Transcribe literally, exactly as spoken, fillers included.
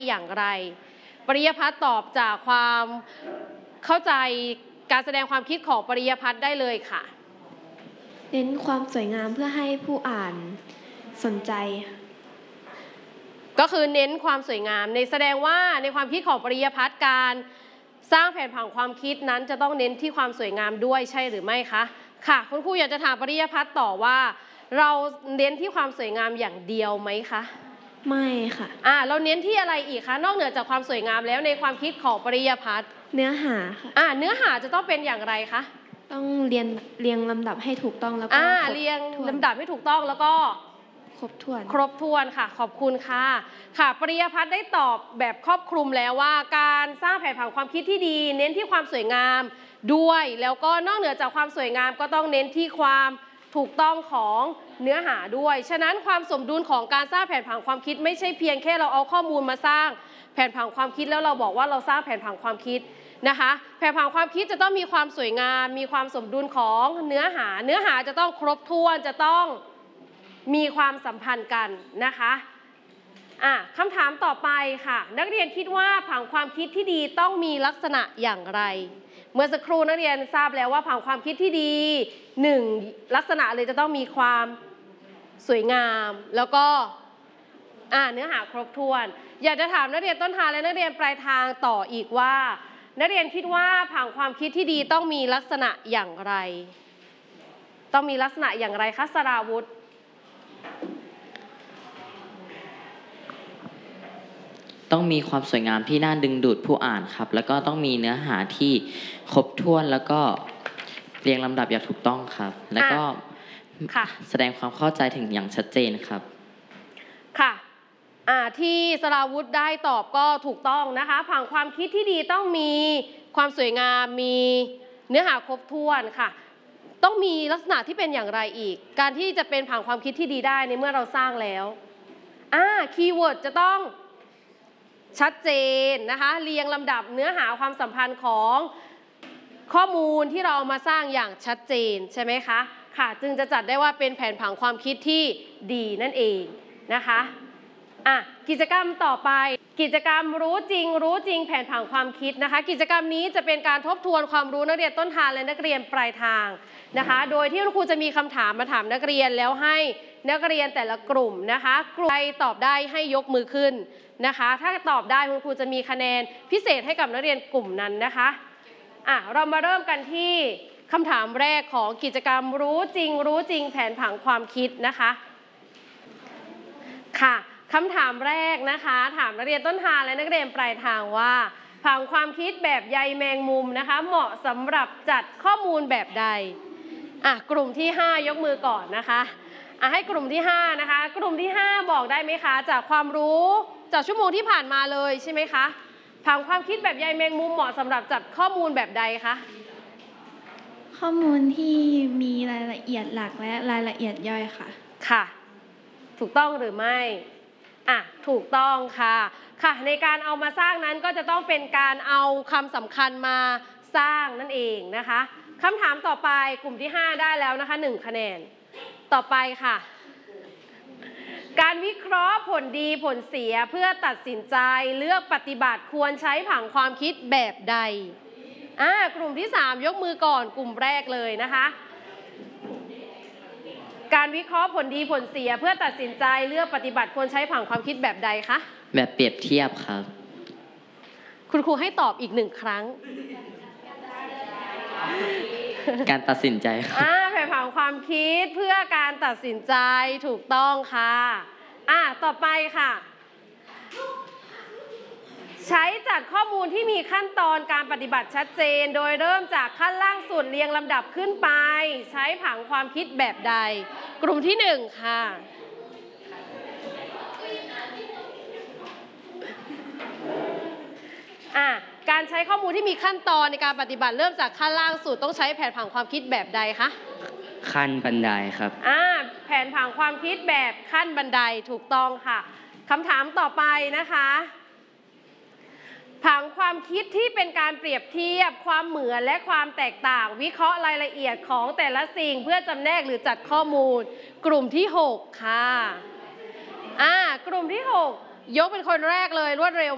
อย่างไรปริยพัฒน์ตอบจากความเข้าใจการแสดงความคิดของปริยพัฒน์ได้เลยค่ะเน้นความสวยงามเพื่อให้ผู้อ่านสนใจก็คือเน้นความสวยงามในแสดงว่าในความคิดของปริยพัฒน์การสร้างแผนผังความคิดนั้นจะต้องเน้นที่ความสวยงามด้วยใช่หรือไม่คะค่ะคุณครูอยากจะถามปริยพัฒน์ต่อว่าเราเน้นที่ความสวยงามอย่างเดียวไหมคะไม่ค่ะอ่าเราเน้นที่อะไรอีกคะนอกเหนือจากความสวยงามแล้วในความคิดของปริยพัฒน์เนื้อหาค่ะอ่าเนื้อหาจะต้องเป็นอย่างไรคะต้องเรียนเรียงลำดับให้ถูกต้องแล้วก็อ่าเรียงลำดับให้ถูกต้องแล้วก็ครบถ้วนครบถ้วนค่ะขอบคุณค่ะค่ะปริยพัฒน์ได้ตอบแบบครอบคลุมแล้วว่าการสร้างแผนผังความคิดที่ดีเน้นที่ความสวยงามด้วยแล้วก็นอกเหนือจากความสวยงามก็ต้องเน้นที่ความถูกต้องของเนื้อหาด้วยฉะนั้นความสมดุลของการสร้างแผนผังความคิดไม่ใช่เพียงแค่เราเอาข้อมูลมาสร้างแผนผังความคิดแล้วเราบอกว่าเราสร้างแผนผังความคิดนะคะแผนผังความคิดจะต้องมีความสวยงามมีความสมดุลของเนื้อหาเนื้อหาจะต้องครบถ้วนจะต้องมีความสัมพันธ์กันนะคะอ่ะคำถามต่อไปค่ะนักเรียนคิดว่าผังความคิดที่ดีต้องมีลักษณะอย่างไรเมื่อสักครู่นักเรียนทราบแล้วว่าผังความคิดที่ดีหนึ่งลักษณะเลยจะต้องมีความสวยงามแล้วก็อ่าเนื้อหาครบถ้วนอยากจะถามนักเรียนต้นทางและนักเรียนปลายทางต่ออีกว่านักเรียนคิดว่าผังความคิดที่ดีต้องมีลักษณะอย่างไรต้องมีลักษณะอย่างไรคะสราวุธต้องมีความสวยงามที่น่าดึงดูดผู้อ่านครับแล้วก็ต้องมีเนื้อหาที่ครบถ้วนแล้วก็เรียงลำดับอย่างถูกต้องครับแล้วก็แสดงความเข้าใจถึงอย่างชัดเจนครับค่ะที่สราวุธได้ตอบก็ถูกต้องนะคะผังความคิดที่ดีต้องมีความสวยงามมีเนื้อหาครบถ้วนค่ะต้องมีลักษณะที่เป็นอย่างไรอีกการที่จะเป็นผังความคิดที่ดีได้ในเมื่อเราสร้างแล้วอ่าคีย์เวิร์ดจะต้องชัดเจนนะคะเรียงลำดับเนื้อหาความสัมพันธ์ของข้อมูลที่เราเอามาสร้างอย่างชัดเจนใช่ไหมคะค่ะจึงจะจัดได้ว่าเป็นแผนผังความคิดที่ดีนั่นเองนะคะอ่ะกิจกรรมต่อไปกิจกรรมรู้จริงรู้จริงแผนผังความคิดนะคะกิจกรรมนี้จะเป็นการทบทวนความรู้นักเรียนต้นทางและนักเรียนปลายทางนะคะโดยที่คุณครูจะมีคำถามมาถามนักเรียนแล้วให้นักเรียนแต่ละกลุ่มนะคะกลุ่มใครตอบได้ให้ยกมือขึ้นนะคะถ้าตอบได้คุณครูจะมีคะแนนพิเศษให้กับนักเรียนกลุ่มนั้นนะคะอ่ะเรามาเริ่มกันที่คำถามแรกของกิจกรรมรู้จริงรู้จริงแผนผังความคิดนะคะค่ะคำถามแรกนะคะถามนักเรียนต้นทางและนักเรียนปลายทางว่าผังความคิดแบบใยแมงมุมนะคะเหมาะสำหรับจัดข้อมูลแบบใดอ่ะกลุ่มที่ห้ายกมือก่อนนะคะอ่ะให้กลุ่มที่ห้านะคะกลุ่มที่ห้าบอกได้ไหมคะจากความรู้จากชั่วโมงที่ผ่านมาเลยใช่ไหมคะผังความคิดแบบใยแมงมุมเหมาะสำหรับจัดข้อมูลแบบใดคะข้อมูลที่มีรายละเอียดหลักและรายละเอียดย่อยค่ะค่ะถูกต้องหรือไม่อ่ะถูกต้องค่ะค่ะในการเอามาสร้างนั้นก็จะต้องเป็นการเอาคำสำคัญมาสร้างนั่นเองนะคะคำถามต่อไปกลุ่มที่ห้าได้แล้วนะคะหนึ่งคะแนนต่อไปค่ะการวิเคราะห์ผลดีผลเสียเพื่อตัดสินใจเลือกปฏิบัติควรใช้ผังความคิดแบบใดอ่ากลุ่มที่สามยกมือก่อนกลุ่มแรกเลยนะคะการวิเคราะห์ผลดีผลเสียเพื่อตัดสินใจเลือกปฏิบัติควรใช้ผังความคิดแบบใดคะแบบเปรียบเทียบครับคุณครูให้ตอบอีกหนึ่งครั้งการตัดสินใจครับอ่าแผนผังความคิดเพื่อการตัดสินใจถูกต้องค่ะอ่าต่อไปค่ะใช้จัดข้อมูลที่มีขั้นตอนการปฏิบัติชัดเจนโดยเริ่มจากขั้นล่างสุดเรียงลำดับขึ้นไปใช้ผังความคิดแบบใดกลุ่มที่หนึ่งค่ะอ่ะการใช้ข้อมูลที่มีขั้นตอนในการปฏิบัติเริ่มจากขั้นล่างสุดต้องใช้แผนผังความคิดแบบใดคะขั้นบันไดครับอ่าแผนผังความคิดแบบขั้นบันไดถูกต้องค่ะคำถามต่อไปนะคะผังความคิดที่เป็นการเปรียบเทียบความเหมือนและความแตกต่างวิเคราะห์รายละเอียดของแต่ละสิ่งเพื่อจำแนกหรือจัดข้อมูลกลุ่มที่หกค่ะอ่ากลุ่มที่หกยกเป็นคนแรกเลยรวดเร็ว